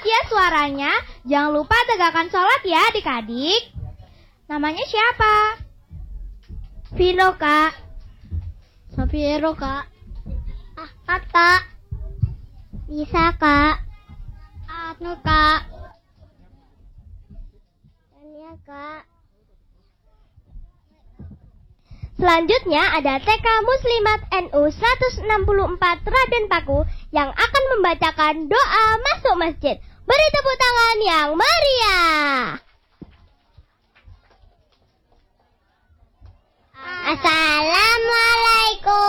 ya suaranya. Jangan lupa tegakkan sholat ya adik-adik. Namanya siapa? Vino, Kak. Sofiero, Kak. Ahmad, Kak. Lisa, Kak. Anu, Kak. Tania, Kak. Selanjutnya ada TK Muslimat NU 164 Raden Paku yang akan membacakan doa masuk masjid. Beri tepuk tangan yang meriah. Assalamualaikum